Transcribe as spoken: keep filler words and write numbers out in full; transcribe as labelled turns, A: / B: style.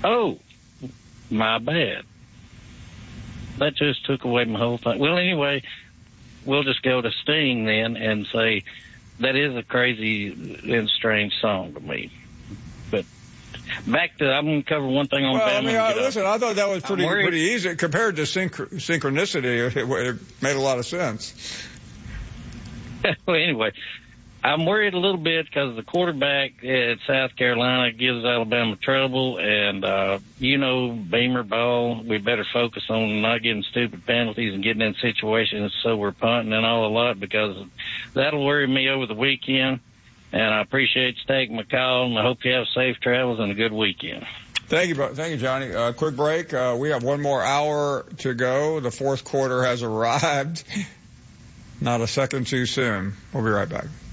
A: Oh, my bad. That just took away my whole thing. Well, anyway, we'll just go to Sting then and say that is a crazy and strange song to me. But back to, I'm going to cover one thing on
B: well,
A: Bama.
B: I mean, I, listen, I thought that was pretty pretty easy. Compared to synch- synchronicity, it, it made a lot of sense.
A: Well, anyway, I'm worried a little bit because the quarterback at South Carolina gives Alabama trouble, and, uh, you know, Beamer ball, we better focus on not getting stupid penalties and getting in situations so we're punting and all a lot, because that'll worry me over the weekend. And I appreciate you taking my call, and I hope you have safe travels and a good weekend.
B: Thank you, thank you, Johnny. Uh, quick break. Uh, we have one more hour to go. The fourth quarter has arrived. Not a second too soon. We'll be right back.